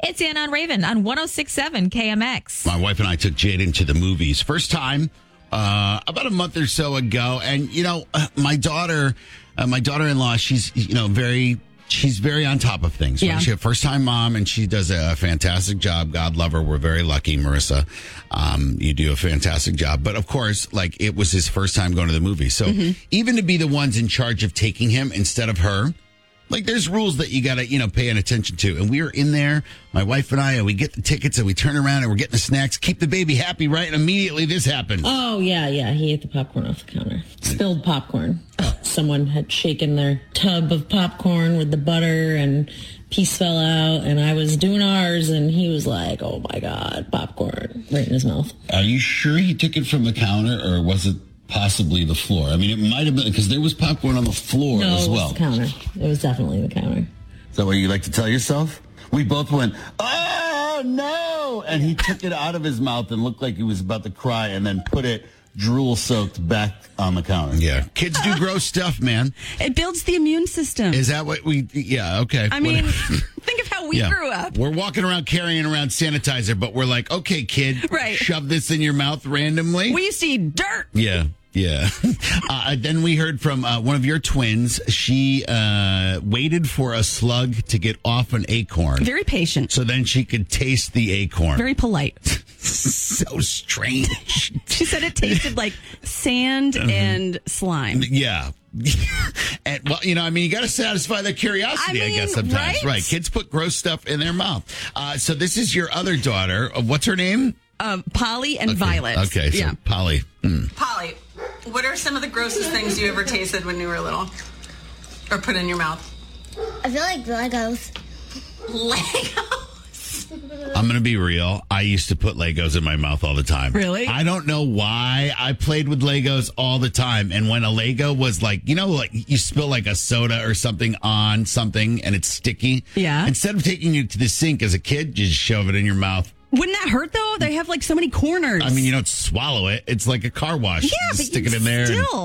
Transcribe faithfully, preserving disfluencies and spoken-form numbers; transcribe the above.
It's Ann on Raven on one oh six point seven K M X. My wife and I took Jaden to the movies. First time uh, about a month or so ago. And, you know, uh, my daughter, uh, my daughter-in-law, she's, you know, very... She's very on top of things. Right? Yeah. She's a first-time mom, and she does a fantastic job. God love her. We're very lucky, Marissa. Um, you do a fantastic job. But, of course, like, it was his first time going to the movies. So mm-hmm. even to be the ones in charge of taking him instead of her, like, there's rules that you got to, you know, pay attention to. And we were in there, my wife and I, and we get the tickets, and we turn around, and we're getting the snacks. Keep the baby happy, right? And immediately this happens. Oh, yeah, yeah. He ate the popcorn off the counter. Spilled popcorn. Someone had shaken their tub of popcorn with the butter, and piece fell out, and I was doing ours, and he was like, oh, my God, popcorn right in his mouth. Are you sure he took it from the counter, or was it possibly the floor? I mean, it might have been, because there was popcorn on the floor no, as well. No, it was the counter. It was definitely the counter. Is that what you like to tell yourself? We both went, oh, no! And he took it out of his mouth and looked like he was about to cry, and then put it drool-soaked back on the counter. Yeah. Kids do gross stuff, man. It builds the immune system. Is that what we... Yeah, okay. I mean, think of how we yeah. grew up. We're walking around carrying around sanitizer, but we're like, okay, kid, right. shove this in your mouth randomly. We used to eat dirt. Yeah. Yeah. uh, then we heard from uh, one of your twins. She uh, waited for a slug to get off an acorn. Very patient. So then she could taste the acorn. Very polite. So strange. She said it tasted like sand mm-hmm. and slime. Yeah. And, well, you know, I mean, you got to satisfy their curiosity, I, mean, I guess, sometimes. Right? right. Kids put gross stuff in their mouth. Uh, so this is your other daughter. Uh, what's her name? Uh, Polly and okay. Violet. Okay, so yeah. Polly. Mm. Polly, what are some of the grossest things you ever tasted when you were little? Or put in your mouth? I feel like Legos. Legos? I'm going to be real. I used to put Legos in my mouth all the time. Really? I don't know why. I played with Legos all the time. And when a Lego was like, you know, like you spill like a soda or something on something and it's sticky. Yeah. Instead of taking it to the sink as a kid, you just shove it in your mouth. Wouldn't that hurt, though? They have, like, so many corners. I mean, you don't swallow it. It's like a car wash. Yeah, just but stick you it in there. Still.